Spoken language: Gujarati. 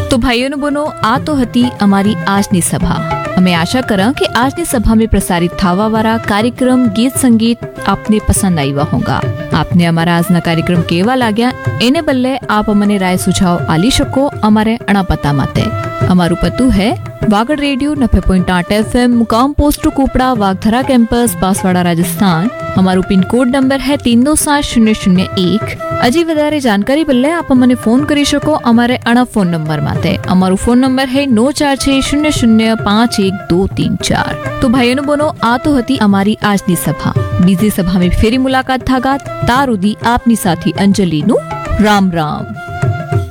તો ભાઈઓ અને બહેનો, આ તો હતી અમારી આજની સભા. અમે આશા કરા કે આજની સભા में प्रसारित થવા વાળા કાર્યક્રમ ગીત સંગીત આપને પસંદ આવ્યા હોગા. આપને અમારા આજના કાર્યક્રમ કેવા લાગ્યા એને બદલે આપ અમને રાય સુझाव આલી શકો અમારે અણા પતા માટે. અમારું પતું હે વાગડ રેડિયો 90.8 FM, मुकाम post कोपड़ा, वागधरा campus, Banswara, Rajasthan. हमारू pin code number है 307001. अजी વધારે જાણકારી બદલે આપ મને ફોન કરી શકો અમારે અણા ફોન નંબર માટે. અમારું ફોન નંબર है 9460051234. તો ભાઈઓનો બનો, આ તો હતી અમારી આજની સભા. બીજી સભા में ફેરી મુલાકાત થાગા. તાર ઉદી આપની સાથી અંજલિનું રામ રામ.